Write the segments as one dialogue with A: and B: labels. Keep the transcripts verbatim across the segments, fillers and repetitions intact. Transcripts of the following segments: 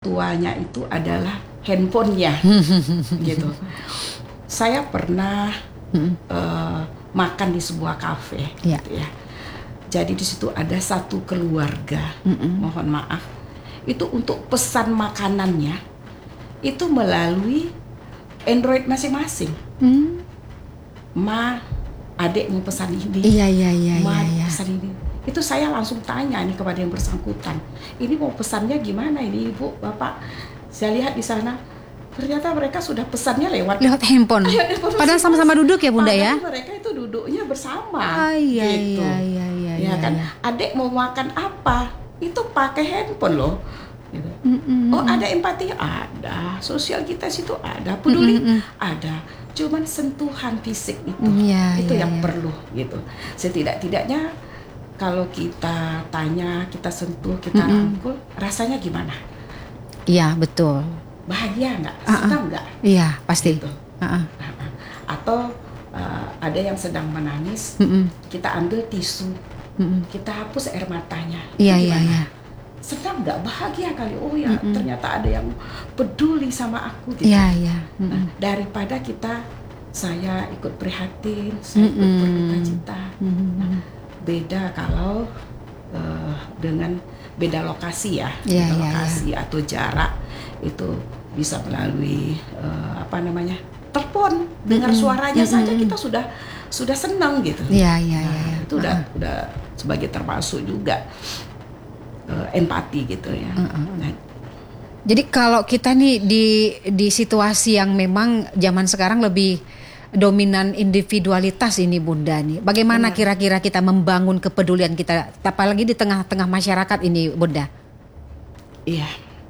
A: tuanya itu adalah handphonenya, gitu. Saya pernah uh, makan di sebuah kafe,
B: yeah.
A: gitu ya. Jadi di situ ada satu keluarga, Mm-mm. mohon maaf, itu untuk pesan makanannya itu melalui Android masing-masing. Mm. Ma, adik mau pesan ini,
B: iya iya iya,
A: Ma
B: iya, iya.
A: pesan ini. Itu saya langsung tanya nih kepada yang bersangkutan, ini mau pesannya gimana ini ibu, bapak? Saya lihat di sana, ternyata mereka sudah pesannya lewat
B: lewat handphone. Padahal sama-sama duduk ya bunda ya.
A: Mereka itu duduknya bersama.
B: Ah, iya,
A: gitu.
B: iya iya iya
A: ya
B: iya.
A: kan.
B: Iya.
A: Adik mau makan apa? Itu pakai handphone loh. Gitu.
B: Mm-mm.
A: Oh ada empati, ada. Sosial kita situ ada. Peduli, Mm-mm. ada. Cuman sentuhan fisik itu,
B: ya,
A: itu
B: ya,
A: yang
B: ya.
A: perlu gitu. Setidak-tidaknya kalau kita tanya, kita sentuh, kita
B: Mm-mm.
A: rangkul, rasanya gimana?
B: Iya betul.
A: Bahagia nggak?
B: Uh-uh.
A: Senang nggak?
B: Iya pasti.
A: Gitu.
B: Uh-uh.
A: Atau uh, ada yang sedang menangis,
B: Mm-mm.
A: kita ambil tisu, Mm-mm. kita hapus air matanya.
B: Iya iya iya.
A: Senang nggak? Bahagia kali. Oh ya,
B: Mm-mm.
A: ternyata ada yang peduli sama aku. Gitu.
B: Iya iya.
A: Nah, daripada kita, saya ikut prihatin, saya
B: Mm-mm.
A: ikut berduka cita.
B: Mm-mm.
A: Nah, beda kalau uh, dengan beda lokasi ya,
B: yeah,
A: beda
B: yeah,
A: lokasi yeah. atau jarak itu bisa melalui uh, apa namanya telepon, dengar mm-hmm. suaranya mm-hmm. saja kita sudah sudah senang gitu.
B: Iya iya
A: nah,
B: iya.
A: Itu udah uh-huh. udah sebagai termasuk juga uh, empati gitu ya. Uh-huh. Nah,
B: jadi kalau kita nih di di situasi yang memang zaman sekarang lebih dominan individualitas ini bunda nih. Bagaimana Benar. kira-kira kita membangun kepedulian kita, apalagi di tengah-tengah masyarakat ini bunda?
A: Iya.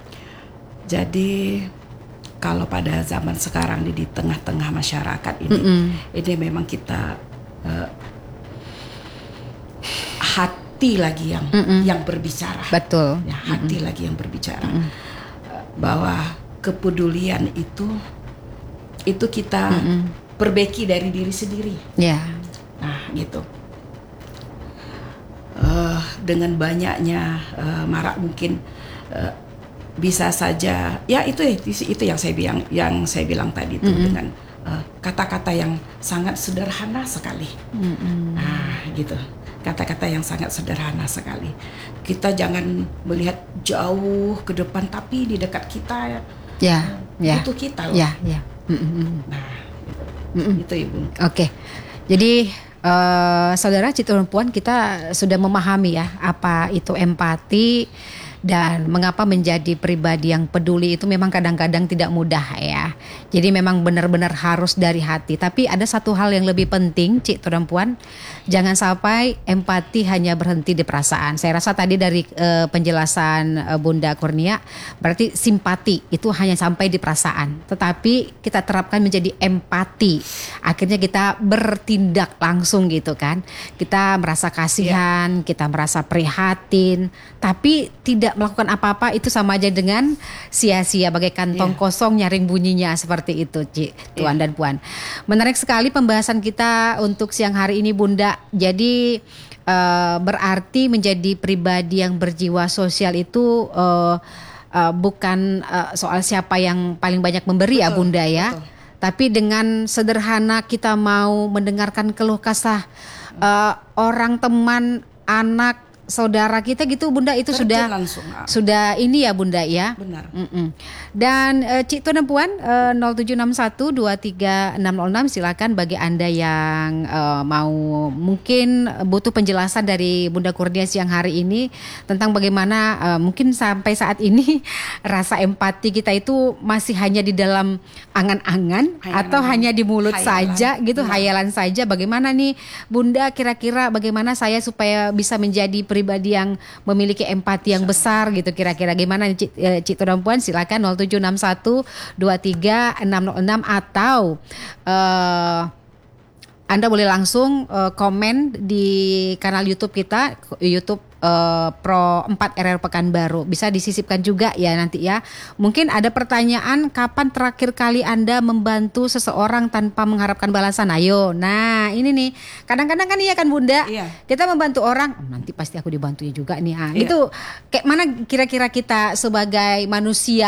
A: Jadi kalau pada zaman sekarang di, di tengah-tengah masyarakat ini, Mm-mm. ini memang kita uh, hati lagi yang Mm-mm. yang berbicara.
B: Betul.
A: Ya, hati Mm-mm. lagi yang berbicara. Uh, bahwa kepedulian itu itu kita Mm-mm. perbaiki dari diri sendiri.
B: Ya. Yeah.
A: Nah, gitu. Uh, dengan banyaknya uh, marak mungkin uh, bisa saja. Ya itu itu yang saya bilang yang saya bilang tadi itu mm-hmm. dengan uh, kata-kata yang sangat sederhana sekali. Mm-hmm. Nah, gitu. Kata-kata yang sangat sederhana sekali. Kita jangan melihat jauh ke depan, tapi di dekat kita ya.
B: Ya.
A: Yeah, uh, itu yeah. kita loh.
B: Ya. Yeah, yeah. Mm-hmm.
A: Nah. Mm-mm. Itu ibu.
B: Oke, okay. Jadi uh, saudara Citra Perempuan, kita sudah memahami ya apa itu empati dan mengapa menjadi pribadi yang peduli itu memang kadang-kadang tidak mudah ya. Jadi memang benar-benar harus dari hati. Tapi ada satu hal yang lebih penting, Cik Perempuan, jangan sampai empati hanya berhenti di perasaan. Saya rasa tadi dari uh, penjelasan uh, Bunda Kurnia, berarti simpati itu hanya sampai di perasaan. Tetapi kita terapkan menjadi empati. Akhirnya kita bertindak langsung gitu kan. Kita merasa kasihan, yeah. kita merasa prihatin, tapi tidak melakukan apa-apa, itu sama aja dengan sia-sia, bagai kantong yeah. kosong nyaring bunyinya, seperti itu Cik, Tuan yeah. dan Puan. Menarik sekali pembahasan kita untuk siang hari ini Bunda. Jadi uh, berarti menjadi pribadi yang berjiwa sosial itu uh, uh, bukan uh, soal siapa yang paling banyak memberi. Betul, ya Bunda ya. Betul. Tapi dengan sederhana kita mau mendengarkan keluh kesah uh, orang, teman, anak, saudara kita gitu Bunda, itu Terjun sudah
A: langsung.
B: sudah ini ya Bunda ya.
A: Benar.
B: Mm-mm. Dan uh, Cik Tuan dan Puan, uh, nol tujuh enam satu dua tiga enam nol enam, silakan bagi Anda yang uh, mau mungkin butuh penjelasan dari Bunda Kurnia siang hari ini tentang bagaimana uh, mungkin sampai saat ini rasa empati kita itu masih hanya di dalam angan-angan hayalan, atau hanya di mulut hayalan. saja gitu, Benar. hayalan saja. Bagaimana nih Bunda, kira-kira bagaimana saya supaya bisa menjadi pribadi yang memiliki empati yang besar gitu, kira-kira gimana Cik, Cik Tuan Puan? Silakan nol tujuh enam satu dua tiga enam nol enam atau uh, Anda boleh langsung uh, komen di kanal YouTube kita, YouTube uh, Pro empat R R Pekanbaru. Bisa disisipkan juga ya nanti ya. Mungkin ada pertanyaan, kapan terakhir kali Anda membantu seseorang tanpa mengharapkan balasan? Ayo. Nah, ini nih. Kadang-kadang kan iya kan Bunda? Iya. Kita membantu orang, oh, nanti pasti aku dibantunya juga nih. Ah, iya. Itu kayak mana kira-kira kita sebagai manusia